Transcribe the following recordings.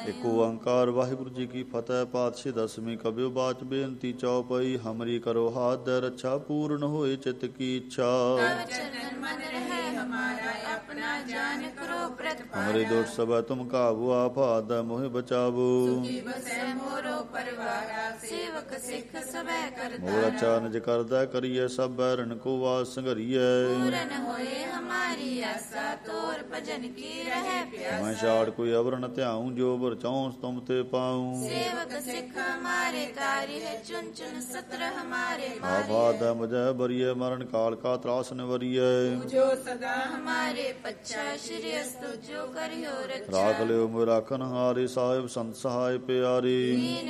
ਏਕ ਓੰਕਾਰ ਵਾਹਿਗੁਰੂ ਜੀ ਕੀ ਫਤਿਹ। ਪਾਤਸ਼ਾਹੀ ਦਸਵੀਂ ਕਬਿਓ ਬਾਚ ਬੇਨਤੀ ਚਉਪਈ। ਹਮਰੀ ਕਰੋ ਹਾਥ ਦੇ ਰੱਛਾ ਪੂਰਨ ਹੋਏ ਚਿਤ ਕੀ ਇੱਛਾ। ਹਮਰੇ ਦੋਟ ਸਭੈ ਤੁਮ ਕਾਬੂ ਆਫਾਤ ਮੋਹਿ ਬਚਾਵੋ। ਮੋਰ ਅੱਛਾ ਨਿਜ ਕਰਦਾ ਕਰੀਐ ਸਭ ਬੈਰਨ ਕੋ ਵਾਸ ਸੰਘਰੀਐ। ਮੈਂ ਛਾੜ ਕੋਈ ਅਵਰ ਨ ਧਿਆਉ ਜੋ ਬਰ ਚਾਉ ਤੁਮ ਤੇ ਪਾਉ। ਆਫਾਤ ਮੁਝੈ ਬਰੀਐ ਮਰਨ ਕਾਲ ਕਾ ਤਰਾਸ ਨਿਵਰੀਐ। ਰਾਖ ਲਿਓ ਮੋਇ ਰਾਖਨ ਹਾਰੇ ਸਾਹਿਬ ਸੰਤ ਸਹਾਇ ਪਿਆਰੇ।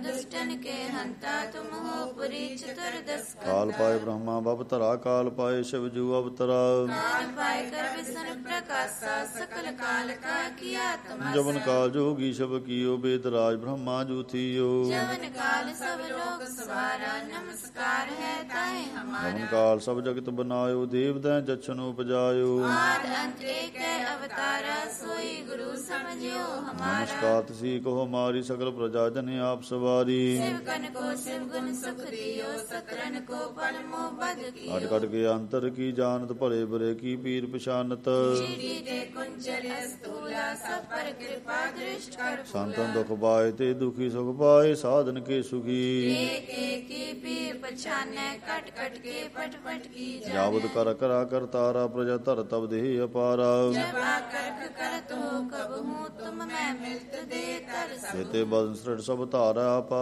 ਕਾਲ ਪਾਏ ਬ੍ਰਹਮਾ ਬਵਤਰਾ ਕਾਲ ਪਾਏ ਸ਼ਿਵ ਜੂ ਅਵਤਰਾ। ਜਵਨ ਕਾਲ ਜੋਗੀ ਸ਼ਬ ਕੀਓ ਬੇਦ ਰਾਜ ਬ੍ਰਹਮਾ ਜੂ ਥੀਓ। ਜਵਨ ਕਾਲ ਸਭ ਜਗਤ ਬਨਾਇਓ ਦੇਵ ਦੈ ਜਛਨ ਉਪਜਾਇਓ। ਨਮਸਕਾਰ ਤਸੀ ਕਹੋ ਮਾਰੀ ਸਕਲ ਪ੍ਰਜਾ ਜਨ ਆਪ ਸਵਾਰੀ। ਕਟ ਕਟ ਕੇ ਅੰਤਰ ਕੀ ਜਾਨਤ ਭਲੇ ਬੁਰੇ ਕੀ ਪੀਰ ਪਛਾਨਤ। ਸੰਤਨ ਦੁਖ ਪਾਏ ਤੇ ਦੁਖੀ ਸੁਖ ਪਾਏ ਸਾਧਨ ਕੇ ਸੁਖੀ। ਜਾਵਦ ਕਰ ਕਰਾ ਕਰ ਤਾਰਾ ਪ੍ਰਜਾ ਧਰ ਤਬ ਦੇਹ ਅਪਾਰਾ। ਤੇ ਬਦਨ ਸ੍ਰਿੜ ਸਭ ਧਾਰਾ